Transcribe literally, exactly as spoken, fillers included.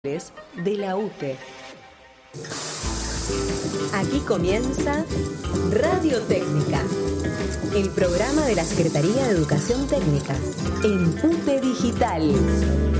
de la U T E. Aquí comienza Radio Técnica, el programa de la Secretaría de Educación Técnica en U T E Digital.